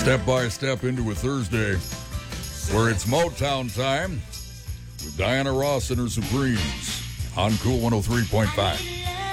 Step by step into a Thursday where it's Motown time with Diana Ross and her Supremes on Cool 103.5.